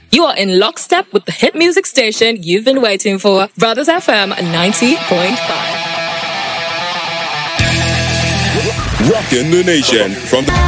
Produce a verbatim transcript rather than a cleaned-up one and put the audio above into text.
You are in lockstep with the hit music station you've been waiting for, Brothers F M ninety point five. Rocking the nation from the